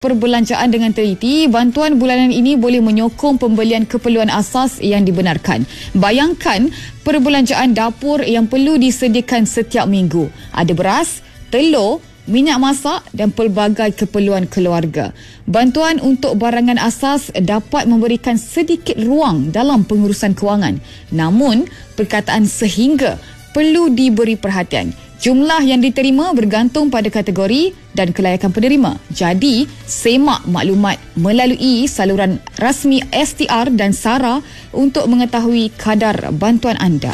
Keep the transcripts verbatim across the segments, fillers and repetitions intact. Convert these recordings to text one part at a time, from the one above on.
perbelanjaan dengan teliti, bantuan bulanan ini boleh menyokong pembelian keperluan asas yang dibenarkan. Bayangkan perbelanjaan dapur yang perlu disediakan setiap minggu. Ada beras, telur, minyak masak dan pelbagai keperluan keluarga. Bantuan untuk barangan asas dapat memberikan sedikit ruang dalam pengurusan kewangan. Namun, perkataan sehingga perlu diberi perhatian. Jumlah yang diterima bergantung pada kategori dan kelayakan penerima. Jadi, semak maklumat melalui saluran rasmi S T R dan SARA untuk mengetahui kadar bantuan anda.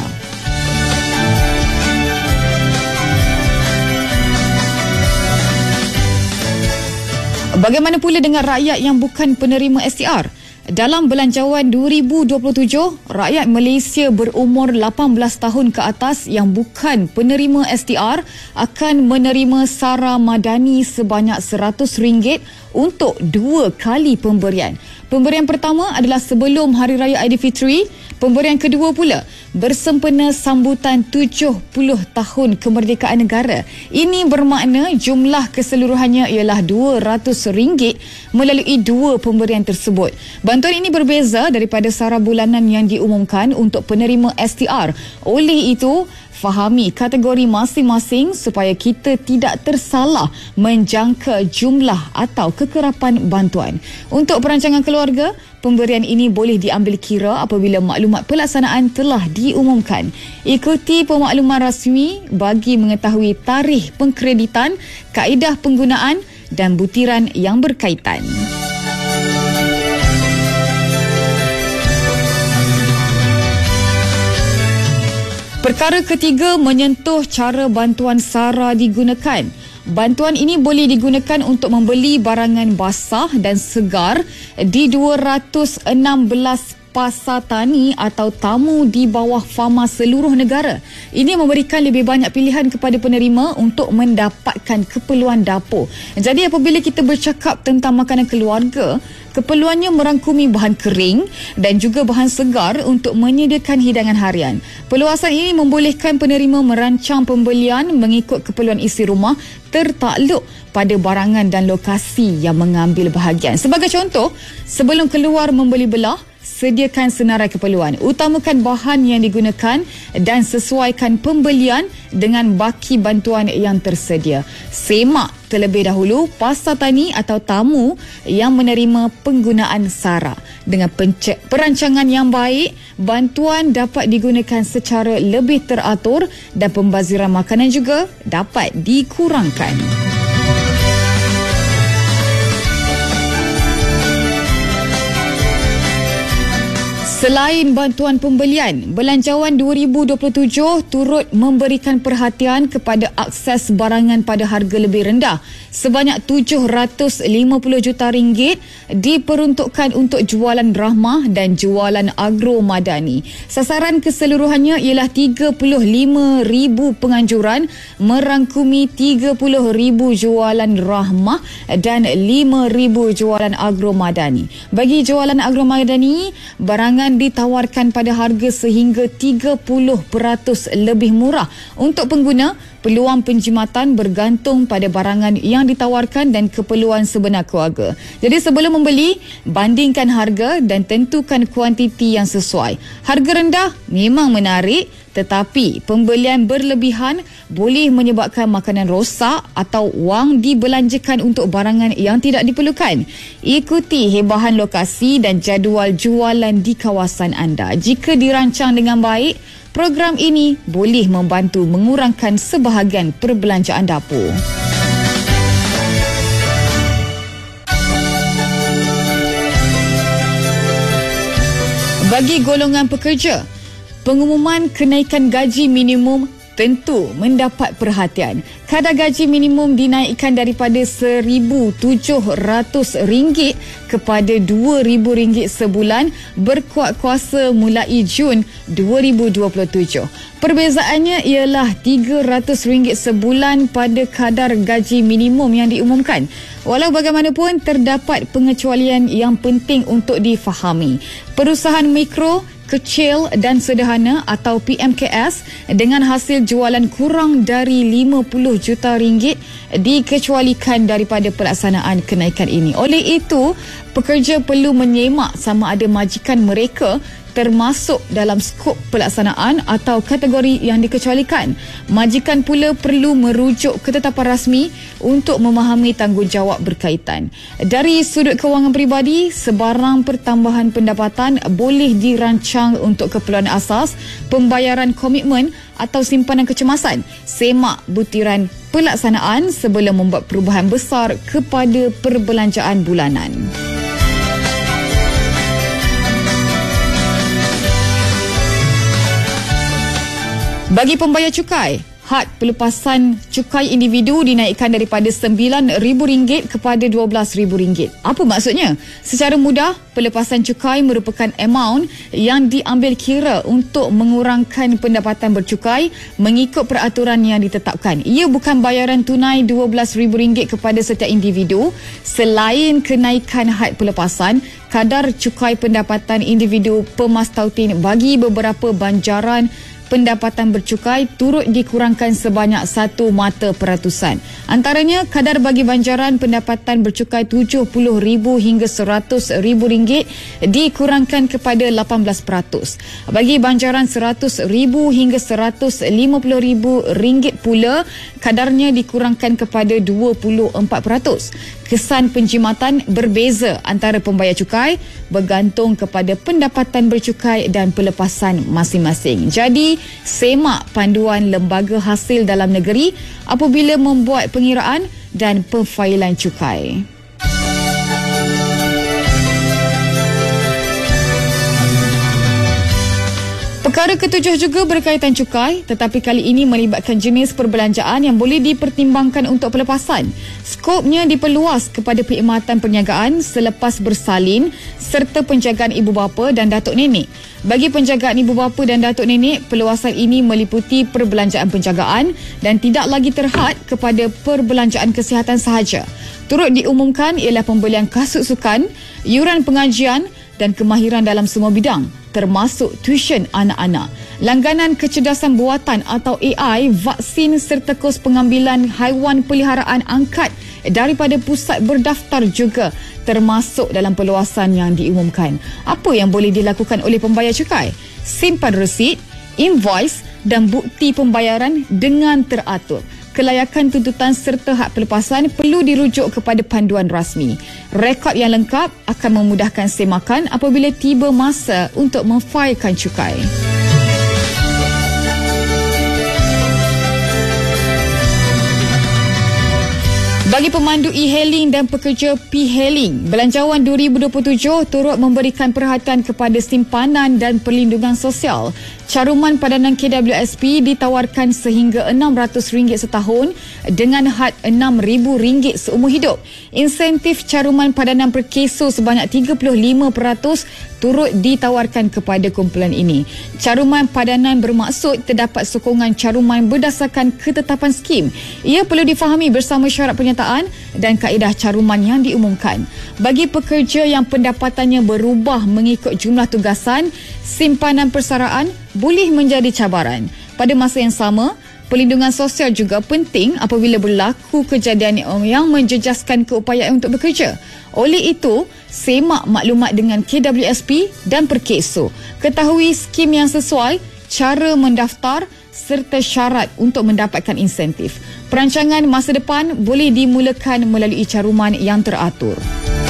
Bagaimana pula dengan rakyat yang bukan penerima S T R? Dalam Belanjawan dua ribu dua puluh tujuh, rakyat Malaysia berumur lapan belas tahun ke atas yang bukan penerima S T R akan menerima sara madani sebanyak seratus ringgit untuk dua kali pemberian. Pemberian pertama adalah sebelum Hari Raya Aidilfitri. Pemberian kedua pula bersempena sambutan tujuh puluh tahun kemerdekaan negara. Ini bermakna jumlah keseluruhannya ialah dua ratus ringgit melalui dua pemberian tersebut. Bantuan ini berbeza daripada sara bulanan yang diumumkan untuk penerima S T R. Oleh itu, fahami kategori masing-masing supaya kita tidak tersalah menjangka jumlah atau kekerapan bantuan. Untuk perancangan keluarga, pemberian ini boleh diambil kira apabila maklumat pelaksanaan telah diumumkan. Ikuti pemakluman rasmi bagi mengetahui tarikh pengkreditan, kaedah penggunaan dan butiran yang berkaitan. Perkara ketiga menyentuh cara bantuan sara digunakan. Bantuan ini boleh digunakan untuk membeli barangan basah dan segar di dua ratus enam belas pasar tani atau tamu di bawah fama seluruh negara. Ini memberikan lebih banyak pilihan kepada penerima untuk mendapatkan keperluan dapur. Jadi apabila kita bercakap tentang makanan keluarga, keperluannya merangkumi bahan kering dan juga bahan segar untuk menyediakan hidangan harian. Perluasan ini membolehkan penerima merancang pembelian mengikut keperluan isi rumah tertakluk pada barangan dan lokasi yang mengambil bahagian. Sebagai contoh, sebelum keluar membeli belah, sediakan senarai keperluan. Utamakan bahan yang digunakan dan sesuaikan pembelian dengan baki bantuan yang tersedia. Semak terlebih dahulu pasar tani atau tamu yang menerima penggunaan sara. Dengan pence- perancangan yang baik, bantuan dapat digunakan secara lebih teratur dan pembaziran makanan juga dapat dikurangkan. Selain bantuan pembelian, Belanjawan dua ribu dua puluh tujuh turut memberikan perhatian kepada akses barangan pada harga lebih rendah. Sebanyak tujuh ratus lima puluh juta ringgit diperuntukkan untuk jualan rahmah dan jualan agro madani. Sasaran keseluruhannya ialah tiga puluh lima ribu penganjuran merangkumi tiga puluh ribu jualan rahmah dan lima ribu jualan agro madani. Bagi jualan agro madani, barangan ditawarkan pada harga sehingga tiga puluh peratus lebih murah. Untuk pengguna, peluang penjimatan bergantung pada barangan yang ditawarkan dan keperluan sebenar keluarga. Jadi sebelum membeli, bandingkan harga dan tentukan kuantiti yang sesuai. Harga rendah memang menarik, tetapi pembelian berlebihan boleh menyebabkan makanan rosak atau wang dibelanjakan untuk barangan yang tidak diperlukan. Ikuti hebahan lokasi dan jadual jualan di kawasan anda. Jika dirancang dengan baik, program ini boleh membantu mengurangkan sebahagian perbelanjaan dapur. Bagi golongan pekerja, pengumuman kenaikan gaji minimum tentu mendapat perhatian. Kadar gaji minimum dinaikkan daripada seribu tujuh ratus ringgit kepada dua ribu ringgit sebulan berkuat kuasa mulai Jun dua ribu dua puluh tujuh. Perbezaannya ialah tiga ratus ringgit sebulan pada kadar gaji minimum yang diumumkan. Walau bagaimanapun, terdapat pengecualian yang penting untuk difahami. Perusahaan mikro kecil dan sederhana atau P M K S dengan hasil jualan kurang dari lima puluh juta ringgit dikecualikan daripada pelaksanaan kenaikan ini. Oleh itu, pekerja perlu menyemak sama ada majikan mereka termasuk dalam skop pelaksanaan atau kategori yang dikecualikan. Majikan pula perlu merujuk ketetapan rasmi untuk memahami tanggungjawab berkaitan. Dari sudut kewangan peribadi, sebarang pertambahan pendapatan boleh dirancang untuk keperluan asas, pembayaran komitmen atau simpanan kecemasan. Semak butiran pelaksanaan sebelum membuat perubahan besar kepada perbelanjaan bulanan. Bagi pembayar cukai, had pelepasan cukai individu dinaikkan daripada sembilan ribu ringgit kepada dua belas ribu ringgit. Apa maksudnya? Secara mudah, pelepasan cukai merupakan amount yang diambil kira untuk mengurangkan pendapatan bercukai mengikut peraturan yang ditetapkan. Ia bukan bayaran tunai dua belas ribu ringgit kepada setiap individu. Selain kenaikan had pelepasan, kadar cukai pendapatan individu pemastautin bagi beberapa banjaran pendapatan bercukai turut dikurangkan sebanyak satu mata peratusan. Antaranya, kadar bagi banjaran pendapatan bercukai tujuh puluh ribu hingga seratus ribu ringgit dikurangkan kepada lapan belas peratus. Bagi banjaran seratus ribu hingga seratus lima puluh ribu ringgit pula, kadarnya dikurangkan kepada dua puluh empat peratus. Kesan penjimatan berbeza antara pembayar cukai bergantung kepada pendapatan bercukai dan pelepasan masing-masing. Jadi, semak panduan lembaga hasil dalam negeri apabila membuat pengiraan dan penfailan cukai. Perkara ketujuh juga berkaitan cukai, tetapi kali ini melibatkan jenis perbelanjaan yang boleh dipertimbangkan untuk pelepasan. Skopnya diperluas kepada perkhidmatan perniagaan selepas bersalin serta penjagaan ibu bapa dan datuk nenek. Bagi penjagaan ibu bapa dan datuk nenek, perluasan ini meliputi perbelanjaan penjagaan dan tidak lagi terhad kepada perbelanjaan kesihatan sahaja. Turut diumumkan ialah pembelian kasut sukan, yuran pengajian dan kemahiran dalam semua bidang, termasuk tuition anak-anak. Langganan kecerdasan buatan atau A I, vaksin serta kos pengambilan haiwan peliharaan angkat daripada pusat berdaftar juga termasuk dalam perluasan yang diumumkan. Apa yang boleh dilakukan oleh pembayar cukai? Simpan resit, invoice dan bukti pembayaran dengan teratur. Kelayakan tuntutan serta hak pelepasan perlu dirujuk kepada panduan rasmi. Rekod yang lengkap akan memudahkan semakan apabila tiba masa untuk memfailkan cukai. Bagi pemandu e-hailing dan pekerja P-hailing, Belanjawan dua ribu dua puluh tujuh turut memberikan perhatian kepada simpanan dan perlindungan sosial. Caruman padanan K W S P ditawarkan sehingga enam ratus ringgit setahun dengan had enam ribu ringgit seumur hidup. Insentif caruman padanan per keso sebanyak tiga puluh lima peratus turut ditawarkan kepada kumpulan ini. Caruman padanan bermaksud terdapat sokongan caruman berdasarkan ketetapan skim. Ia perlu difahami bersama syarat penyertaan dan kaedah caruman yang diumumkan. Bagi pekerja yang pendapatannya berubah mengikut jumlah tugasan, simpanan persaraan boleh menjadi cabaran. Pada masa yang sama, perlindungan sosial juga penting apabila berlaku kejadian yang menjejaskan keupayaan untuk bekerja. Oleh itu, semak maklumat dengan K W S P dan Perkeso. Ketahui skim yang sesuai, cara mendaftar serta syarat untuk mendapatkan insentif. Perancangan masa depan boleh dimulakan melalui caruman yang teratur.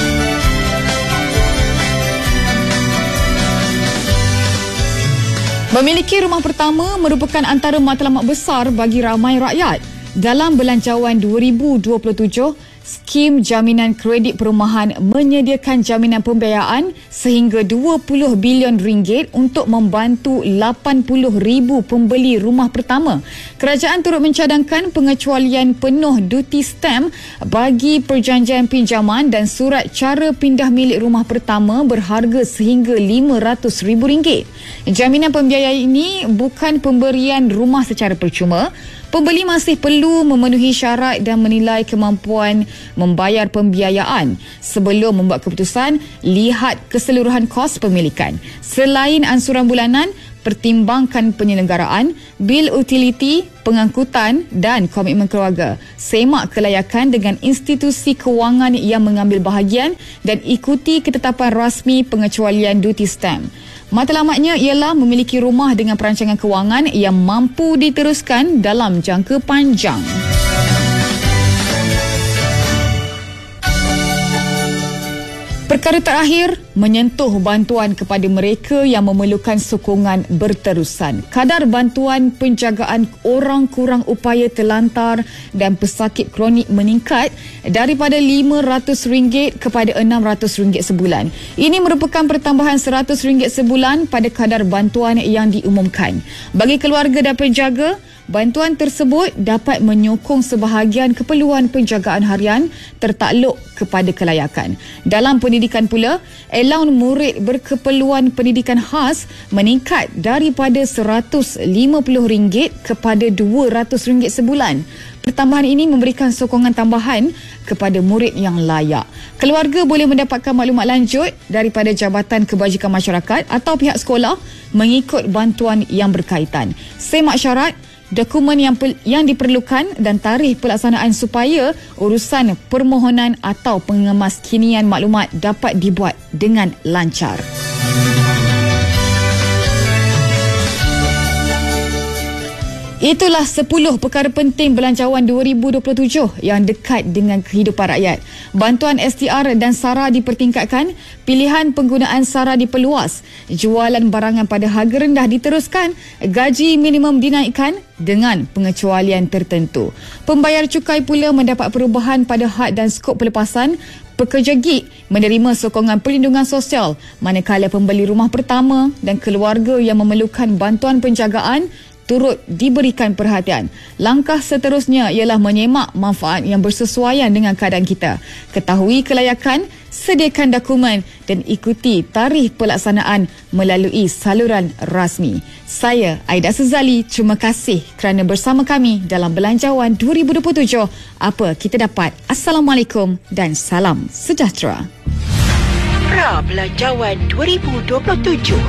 Memiliki rumah pertama merupakan antara matlamat besar bagi ramai rakyat. Dalam Belanjawan dua ribu dua puluh tujuh, Skim Jaminan Kredit Perumahan menyediakan jaminan pembiayaan sehingga dua puluh bilion ringgit untuk membantu lapan puluh ribu pembeli rumah pertama. Kerajaan turut mencadangkan pengecualian penuh duty stamp bagi perjanjian pinjaman dan surat cara pindah milik rumah pertama berharga sehingga lima ratus ribu ringgit. Jaminan pembiayaan ini bukan pemberian rumah secara percuma. Pembeli masih perlu memenuhi syarat dan menilai kemampuan membayar pembiayaan. Sebelum membuat keputusan, lihat keseluruhan kos pemilikan. Selain ansuran bulanan, pertimbangkan penyelenggaraan, bil utiliti, pengangkutan dan komitmen keluarga. Semak kelayakan dengan institusi kewangan yang mengambil bahagian dan ikuti ketetapan rasmi pengecualian duty stamp. Matlamatnya ialah memiliki rumah dengan perancangan kewangan yang mampu diteruskan dalam jangka panjang. Perkara terakhir, menyentuh bantuan kepada mereka yang memerlukan sokongan berterusan. Kadar bantuan penjagaan orang kurang upaya terlantar dan pesakit kronik meningkat daripada lima ratus ringgit kepada enam ratus ringgit sebulan. Ini merupakan pertambahan seratus ringgit sebulan pada kadar bantuan yang diumumkan. Bagi keluarga dan penjaga, bantuan tersebut dapat menyokong sebahagian keperluan penjagaan harian tertakluk kepada kelayakan. Dalam pendidikan pula, allowance murid berkeperluan pendidikan khas meningkat daripada seratus lima puluh ringgit kepada dua ratus ringgit sebulan. Pertambahan ini memberikan sokongan tambahan kepada murid yang layak. Keluarga boleh mendapatkan maklumat lanjut daripada Jabatan Kebajikan Masyarakat atau pihak sekolah mengikut bantuan yang berkaitan. Semak syarat, dokumen yang yang diperlukan dan tarikh pelaksanaan supaya urusan permohonan atau pengemaskinian maklumat dapat dibuat dengan lancar. Itulah sepuluh perkara penting Belanjawan dua ribu dua puluh tujuh yang dekat dengan kehidupan rakyat. Bantuan S T R dan SARA dipertingkatkan, pilihan penggunaan SARA diperluas, jualan barangan pada harga rendah diteruskan, gaji minimum dinaikkan dengan pengecualian tertentu. Pembayar cukai pula mendapat perubahan pada had dan skop pelepasan. Pekerja gig menerima sokongan perlindungan sosial, manakala pembeli rumah pertama dan keluarga yang memerlukan bantuan penjagaan turut diberikan perhatian. Langkah seterusnya ialah menyemak manfaat yang bersesuaian dengan keadaan kita. Ketahui kelayakan, sediakan dokumen dan ikuti tarikh pelaksanaan melalui saluran rasmi. Saya Aida Suzali, terima kasih kerana bersama kami dalam Belanjawan dua ribu dua puluh tujuh. Apa kita dapat? Assalamualaikum dan salam sejahtera. Pra Belanjawan dua ribu dua puluh tujuh.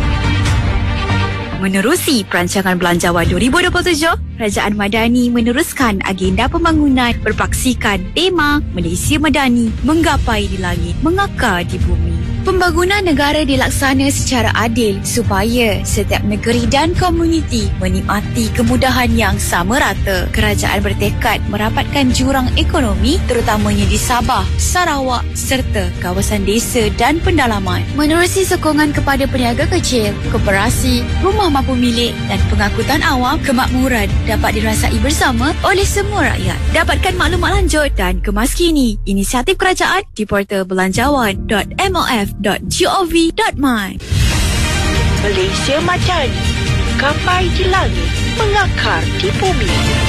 Menerusi Perancangan Belanjawan dua ribu dua puluh tujuh, Kerajaan Madani meneruskan agenda pembangunan berpaksikan tema Malaysia Madani menggapai di langit, mengakar di bumi. Pembangunan negara dilaksana secara adil supaya setiap negeri dan komuniti menikmati kemudahan yang sama rata. Kerajaan bertekad merapatkan jurang ekonomi terutamanya di Sabah, Sarawak serta kawasan desa dan pendalaman. Menerusi sokongan kepada peniaga kecil, koperasi, rumah mampu milik dan pengangkutan awam, kemakmuran dapat dirasai bersama oleh semua rakyat. Dapatkan maklumat lanjut dan kemaskini inisiatif kerajaan di portal belanjawan dot m o f dot gov dot my. Malaysia Madani, gapai di langit, mengakar di bumi.